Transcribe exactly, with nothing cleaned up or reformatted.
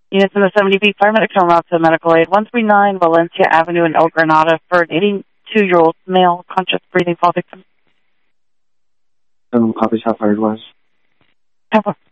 Units in the seventy B paramedic come out to medical aid one three nine Valencia Avenue in El Granada for an eighty-two-year-old male conscious breathing fall victim. Um, copies how far it was. Have a